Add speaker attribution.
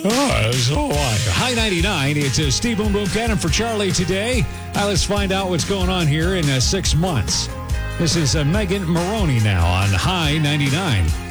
Speaker 1: High 99. It's Steve Boom Boom Cannon for Charlie today. Let's find out what's going on here in 6 months. This is Megan Maroney now on High 99.